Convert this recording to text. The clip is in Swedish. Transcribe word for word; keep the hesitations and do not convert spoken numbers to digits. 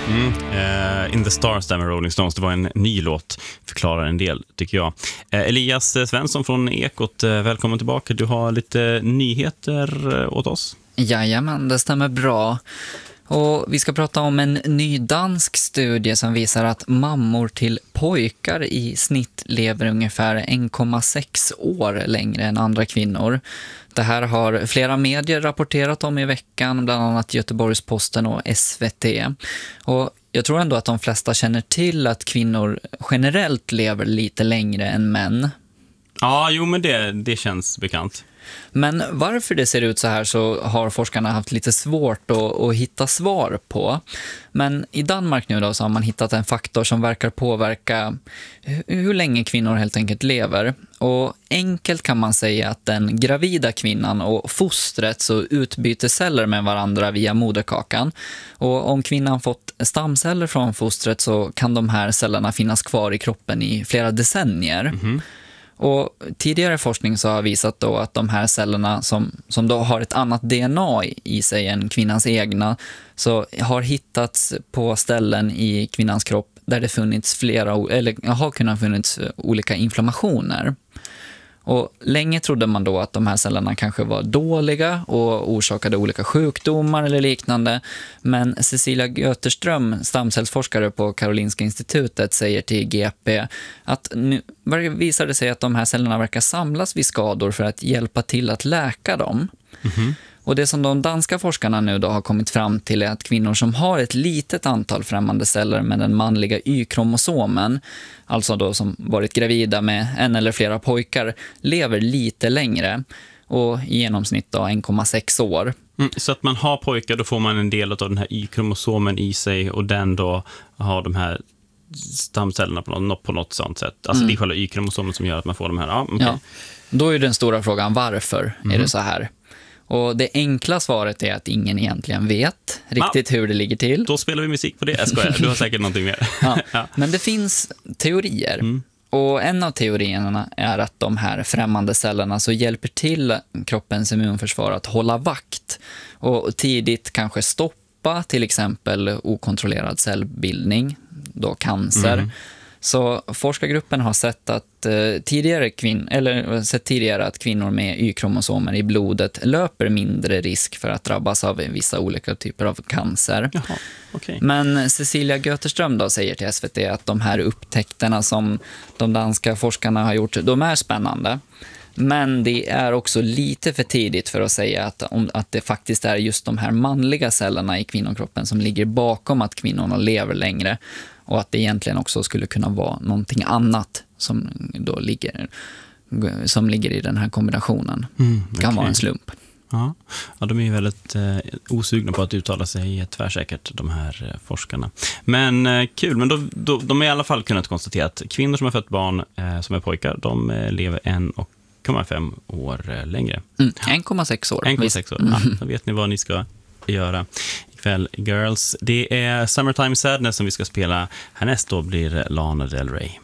Mm, uh, In the Stars där med Rolling Stones. Det var en ny låt, förklarar en del tycker jag. uh, Elias Svensson från Ekot, uh, välkommen tillbaka. Du har lite nyheter uh, åt oss. Jajamän, det stämmer bra. Och vi ska prata om en ny dansk studie som visar att mammor till pojkar i snitt lever ungefär en komma sex år längre än andra kvinnor. Det här har flera medier rapporterat om i veckan, bland annat Göteborgs-Posten och S V T. Och jag tror ändå att de flesta känner till att kvinnor generellt lever lite längre än män. Ja, jo men det, det känns bekant. Men varför det ser ut så här så har forskarna haft lite svårt att, att hitta svar på. Men i Danmark nu då så har man hittat en faktor som verkar påverka hur länge kvinnor helt enkelt lever. Och enkelt kan man säga att den gravida kvinnan och fostret så utbyter celler med varandra via moderkakan. Och om kvinnan fått stamceller från fostret så kan de här cellerna finnas kvar i kroppen i flera decennier. Mm-hmm. Och tidigare forskning så har visat då att de här cellerna som, som då har ett annat D N A i sig än kvinnans egna så har hittats på ställen i kvinnans kropp där det funnits flera, eller har kunnat funnits olika inflammationer. Och länge trodde man då att de här cellerna kanske var dåliga och orsakade olika sjukdomar eller liknande. Men Cecilia Göterström, stamcellsforskare på Karolinska institutet, säger till G P att nu visar det sig att de här cellerna verkar samlas vid skador för att hjälpa till att läka dem. Mm-hmm. Och det som de danska forskarna nu då har kommit fram till är att kvinnor som har ett litet antal främmande celler med den manliga Y-kromosomen, alltså då som varit gravida med en eller flera pojkar, lever lite längre och i genomsnitt då en komma sex år. Mm, så att man har pojkar, då får man en del av den här Y-kromosomen i sig och den då har de här stamcellerna på något, på något sånt sätt. Alltså mm. det är själva Y-kromosomen som gör att man får de här. Ja, okay. Ja. Då är den stora frågan varför mm. är det så här? Och det enkla svaret är att ingen egentligen vet riktigt ah, hur det ligger till. Då spelar vi musik på det, jag skojar. Du har säkert någonting mer. Ja, ja. Men det finns teorier. Mm. Och en av teorierna är att de här främmande cellerna så hjälper till kroppens immunförsvar att hålla vakt. Och tidigt kanske stoppa till exempel okontrollerad cellbildning, då cancer. Mm. Så forskargruppen har sett att eh, tidigare kvin- eller sett tidigare att kvinnor med Y-kromosomer i blodet löper mindre risk för att drabbas av vissa olika typer av cancer. Jaha, okay. Men Cecilia Göterström då säger till S V T att de här upptäckterna som de danska forskarna har gjort, de är spännande. Men det är också lite för tidigt för att säga att, om, att det faktiskt är just de här manliga cellerna i kvinnokroppen som ligger bakom att kvinnorna lever längre. Och att det egentligen också skulle kunna vara någonting annat som då ligger, som ligger i den här kombinationen. Mm, okay. Kan vara en slump. Ja, ja de är ju väldigt eh, osugna på att uttala sig tvärsäkert, de här eh, forskarna. Men eh, kul, men då, då, de har i alla fall kunnat konstatera att kvinnor som har fött barn eh, som är pojkar, de eh, lever en komma fem år eh, längre. Mm, en komma sex år. en komma sex år, ja, då vet ni vad ni ska göra ikväll, girls. Det är Summertime Sadness som vi ska spela. Härnäst då blir Lana Del Rey.